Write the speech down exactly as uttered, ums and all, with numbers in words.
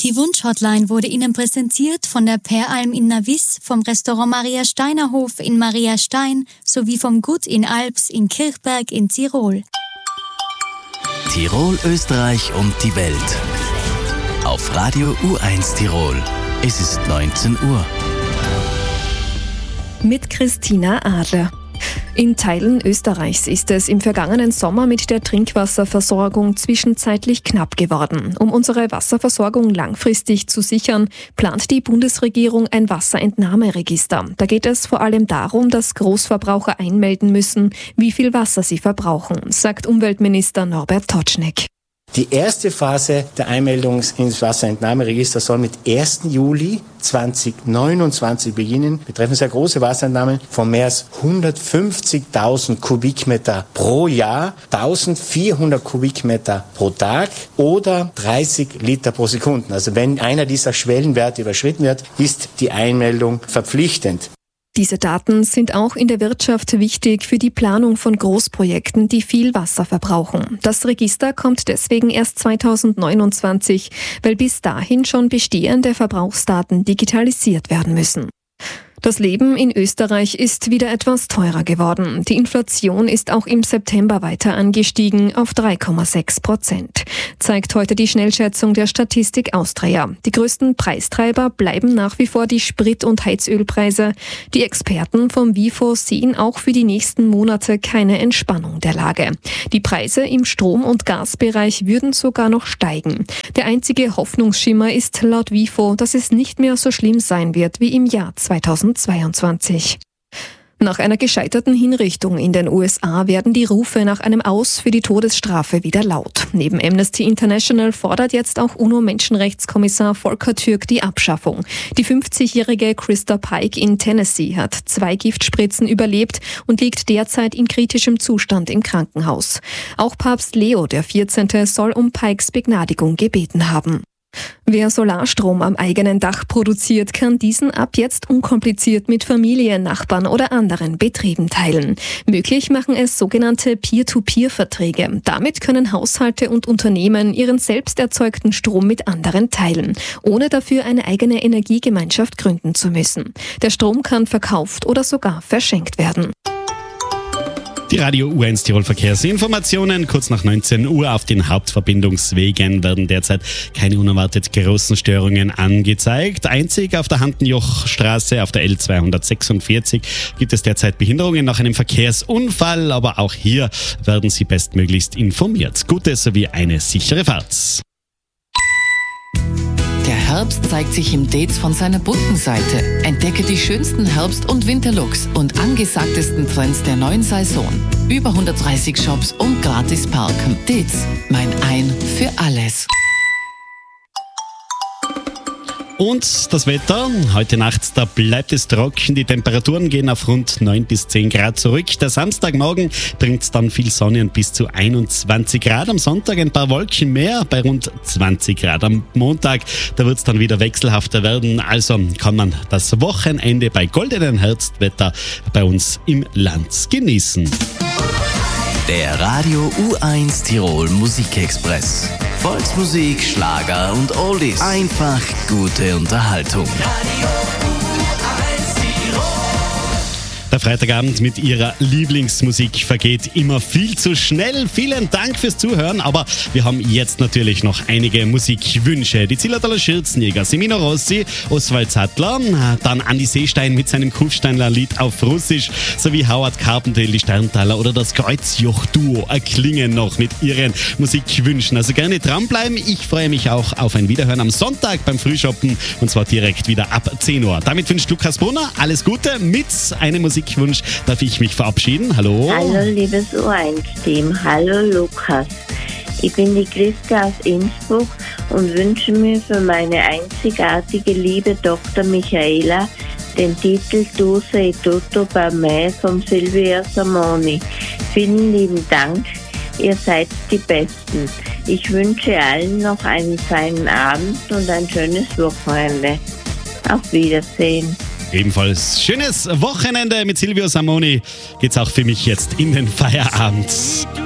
Die Wunsch-Hotline wurde Ihnen präsentiert von der Peralm in Navis, vom Restaurant Maria Steiner Hof in Maria Stein sowie vom Gut in Alps in Kirchberg in Tirol. Tirol, Österreich und die Welt. Auf Radio U eins Tirol. Es ist neunzehn Uhr. Mit Christina Adler. In Teilen Österreichs ist es im vergangenen Sommer mit der Trinkwasserversorgung zwischenzeitlich knapp geworden. Um unsere Wasserversorgung langfristig zu sichern, plant die Bundesregierung ein Wasserentnahmeregister. Da geht es vor allem darum, dass Großverbraucher einmelden müssen, wie viel Wasser sie verbrauchen, sagt Umweltminister Norbert Totschnig. Die erste Phase der Einmeldung ins Wasserentnahmeregister soll mit ersten Juli zweitausendneunundzwanzig beginnen. Betreffen sehr große Wasserentnahmen von mehr als hundertfünfzigtausend Kubikmeter pro Jahr, eintausendvierhundert Kubikmeter pro Tag oder dreißig Liter pro Sekunde. Also wenn einer dieser Schwellenwerte überschritten wird, ist die Einmeldung verpflichtend. Diese Daten sind auch in der Wirtschaft wichtig für die Planung von Großprojekten, die viel Wasser verbrauchen. Das Register kommt deswegen erst zweitausendneunundzwanzig, weil bis dahin schon bestehende Verbrauchsdaten digitalisiert werden müssen. Das Leben in Österreich ist wieder etwas teurer geworden. Die Inflation ist auch im September weiter angestiegen auf drei Komma sechs Prozent, zeigt heute die Schnellschätzung der Statistik Austria. Die größten Preistreiber bleiben nach wie vor die Sprit- und Heizölpreise. Die Experten vom WIFO sehen auch für die nächsten Monate keine Entspannung der Lage. Die Preise im Strom- und Gasbereich würden sogar noch steigen. Der einzige Hoffnungsschimmer ist laut WIFO, dass es nicht mehr so schlimm sein wird wie im Jahr zweitausendzweiundzwanzig. Nach einer gescheiterten Hinrichtung in den U S A werden die Rufe nach einem Aus für die Todesstrafe wieder laut. Neben Amnesty International fordert jetzt auch UNO-Menschenrechtskommissar Volker Türk die Abschaffung. Die fünfzigjährige Krista Pike in Tennessee hat zwei Giftspritzen überlebt und liegt derzeit in kritischem Zustand im Krankenhaus. Auch Papst Leo der vierzehnte soll um Pikes Begnadigung gebeten haben. Wer Solarstrom am eigenen Dach produziert, kann diesen ab jetzt unkompliziert mit Familie, Nachbarn oder anderen Betrieben teilen. Möglich machen es sogenannte Peer-to-Peer-Verträge. Damit können Haushalte und Unternehmen ihren selbst erzeugten Strom mit anderen teilen, ohne dafür eine eigene Energiegemeinschaft gründen zu müssen. Der Strom kann verkauft oder sogar verschenkt werden. Die Radio U eins Tirol Verkehrsinformationen. Kurz nach neunzehn Uhr auf den Hauptverbindungswegen werden derzeit keine unerwartet großen Störungen angezeigt. Einzig auf der Handenjochstraße auf der L zweihundertsechsundvierzig gibt es derzeit Behinderungen nach einem Verkehrsunfall, aber auch hier werden Sie bestmöglichst informiert. Gute sowie eine sichere Fahrt. Der Herbst zeigt sich im Dates von seiner bunten Seite. Entdecke die schönsten Herbst- und Winterlooks und angesagtesten Trends der neuen Saison. Über hundertdreißig Shops und gratis parken. Dates, mein Ein für alles. Und das Wetter, heute Nacht, da bleibt es trocken, die Temperaturen gehen auf rund neun bis zehn Grad zurück. Der Samstagmorgen bringt dann viel Sonne und bis zu einundzwanzig Grad. Am Sonntag ein paar Wolken mehr bei rund zwanzig Grad. Am Montag, da wird es dann wieder wechselhafter werden. Also kann man das Wochenende bei goldenem Herbstwetter bei uns im Land genießen. Der Radio U eins Tirol Musikexpress. Volksmusik, Schlager und Oldies. Einfach gute Unterhaltung. Radio U eins Tirol. Der Freitagabend mit Ihrer Lieblingsmusik vergeht immer viel zu schnell. Vielen Dank fürs Zuhören, aber wir haben jetzt natürlich noch einige Musikwünsche. Die Zillertaler Schürzenjäger, Semino Rossi, Oswald Sattler, dann Andi Seestein mit seinem Kufsteinler Lied auf Russisch, sowie Howard Carpendale, die Sterntaler oder das Kreuzjoch-Duo erklingen noch mit ihren Musikwünschen. Also gerne dranbleiben. Ich freue mich auch auf ein Wiederhören am Sonntag beim Frühshoppen und zwar direkt wieder ab zehn Uhr. Damit wünscht Lukas Brunner alles Gute mit einem Musikwunsch. Darf ich mich verabschieden? Hallo. Hallo liebes U eins Team. Hallo Lukas. Ich bin die Christa aus Innsbruck und wünsche mir für meine einzigartige liebe Tochter Michaela den Titel Tu sei tutto per me von Silvia Samoni. Vielen lieben Dank, ihr seid die Besten. Ich wünsche allen noch einen feinen Abend und ein schönes Wochenende. Auf Wiedersehen. Ebenfalls schönes Wochenende mit Silvio Samoni. Geht's auch für mich jetzt in den Feierabend.